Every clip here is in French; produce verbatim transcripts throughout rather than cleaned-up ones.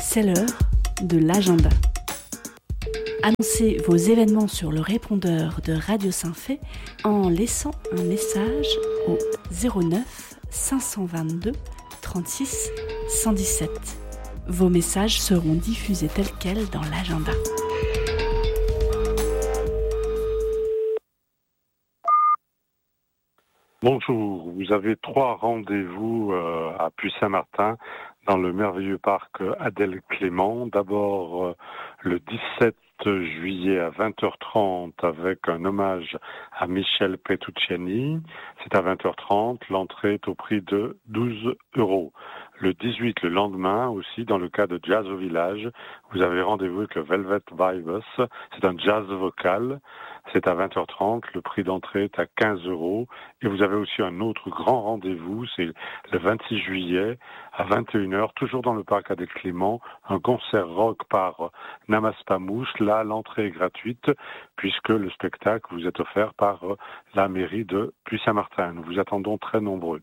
C'est l'heure de l'agenda. Annoncez vos événements sur le répondeur de Radio Saint-Fé en laissant un message au zéro neuf cinq cent vingt-deux trente-six cent dix-sept. Vos messages seront diffusés tels quels dans l'agenda. Bonjour, vous avez trois rendez-vous euh, à Puy-Saint-Martin dans le merveilleux parc Adèle Clément. D'abord euh, le dix-sept juillet à vingt heures trente avec un hommage à Michel Petrucciani. C'est à vingt heures trente, l'entrée est au prix de douze euros. Le dix-huit, le lendemain aussi, dans le cas de Jazz au Village, vous avez rendez-vous avec le Velvet Vibes. C'est un jazz vocal. C'est à vingt heures trente, le prix d'entrée est à quinze euros. Et vous avez aussi un autre grand rendez-vous, c'est le vingt-six juillet à vingt et une heures, toujours dans le parc Adèle Clément, un concert rock par Namas Pamouche. Là, l'entrée est gratuite puisque le spectacle vous est offert par la mairie de Puy-Saint-Martin. Nous vous attendons très nombreux.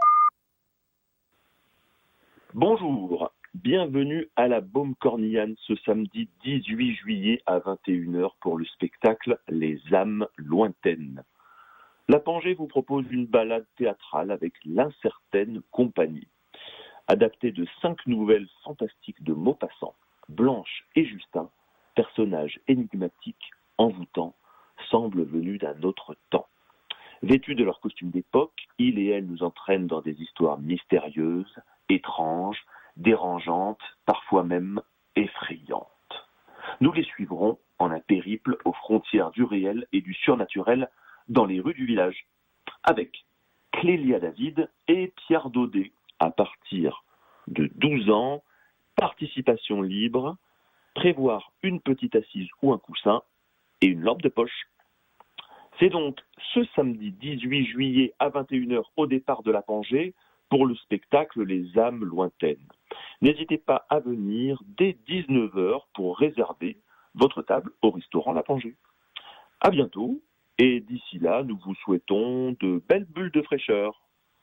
Bonjour, bienvenue à la Baume Cornillane ce samedi dix-huit juillet à vingt et une heures pour le spectacle Les âmes lointaines. La Pangée vous propose une balade théâtrale avec l'incertaine compagnie. Adaptée de cinq nouvelles fantastiques de Maupassant, Blanche et Justin, personnages énigmatiques, envoûtants, semblent venus d'un autre temps. Vêtus de leurs costumes d'époque, ils et elles nous entraînent dans des histoires mystérieuses, étranges, dérangeantes, parfois même effrayantes. Nous les suivrons en un périple aux frontières du réel et du surnaturel dans les rues du village, avec Clélia David et Pierre Daudet, à partir de douze ans, participation libre, prévoir une petite assise ou un coussin et une lampe de poche. C'est donc ce samedi dix-huit juillet à vingt et une heures au départ de la Pangée pour le spectacle Les âmes lointaines. N'hésitez pas à venir dès dix-neuf heures pour réserver votre table au restaurant La Pangée. À bientôt et d'ici là, nous vous souhaitons de belles bulles de fraîcheur.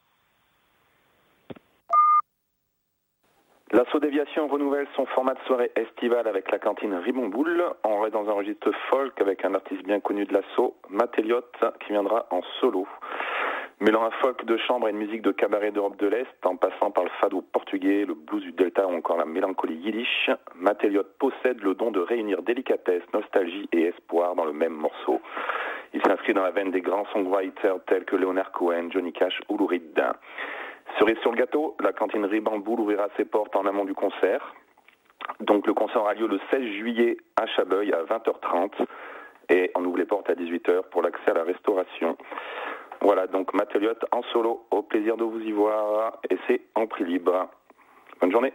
L'Assaut Déviation renouvelle son format de soirée estivale avec la cantine Ribomboule. On est dans un registre folk avec un artiste bien connu de l'Assaut, Matt Elliott, qui viendra en solo. Mêlant un folk de chambre et une musique de cabaret d'Europe de l'Est, en passant par le fado portugais, le blues du Delta ou encore la mélancolie yiddish, Matt Elliott possède le don de réunir délicatesse, nostalgie et espoir dans le même morceau. Il s'inscrit dans la veine des grands songwriters tels que Leonard Cohen, Johnny Cash ou Lou Reed. Cerise sur le gâteau, la cantine Ribamboule ouvrira ses portes en amont du concert. Donc le concert aura lieu le seize juillet à Chabeuil à vingt heures trente et on ouvre les portes à dix-huit heures pour l'accès à la restauration. Voilà, donc Matt Elliott en solo, au plaisir de vous y voir et c'est en prix libre. Bonne journée.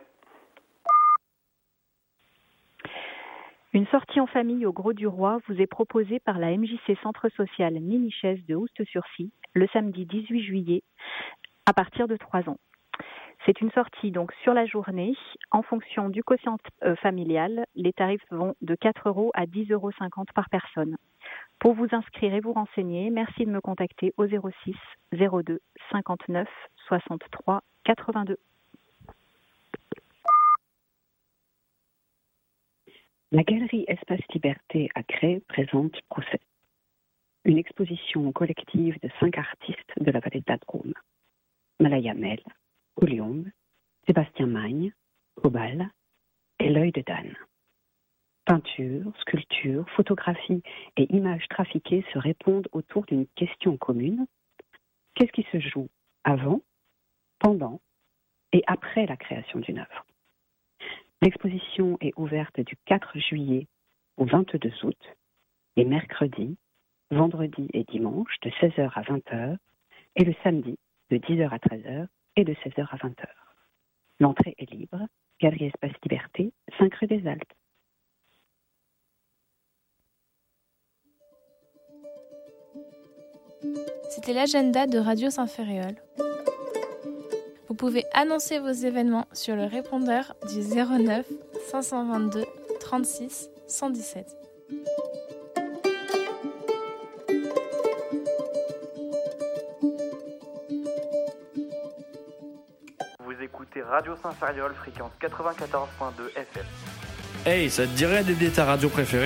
Une sortie en famille au Gros du Roi vous est proposée par la M J C Centre Social Mini-Chaise de Oust-sur-Cy le samedi dix-huit juillet à partir de trois ans. C'est une sortie donc sur la journée. En fonction du quotient euh, familial, les tarifs vont de quatre euros à dix euros cinquante par personne. Pour vous inscrire et vous renseigner, merci de me contacter au zéro six zéro deux cinquante-neuf soixante-trois quatre-vingt-deux. La galerie Espace Liberté à Cré présente Procès, une exposition collective de cinq artistes de la vallée de la Drôme. Malaya Mel, Couliombe, Sébastien Magne, Cobal et L'œil de Dan. Peinture, sculpture, photographie et images trafiquées se répondent autour d'une question commune. Qu'est-ce qui se joue avant, pendant et après la création d'une œuvre? L'exposition est ouverte du quatre juillet au vingt-deux août et mercredi, vendredi et dimanche de seize heures à vingt heures et le samedi de dix heures à treize heures et de seize heures à vingt heures. L'entrée est libre, Galerie Espace Liberté, cinq rue des Alpes. C'était l'agenda de Radio Saint-Ferréol. Vous pouvez annoncer vos événements sur le répondeur du zéro neuf cinq cent vingt-deux trente-six cent dix-sept. écoutez Radio Saint-Ferréol, fréquence quatre-vingt-quatorze virgule deux F M. Hey, ça te dirait d'aider ta radio préférée ?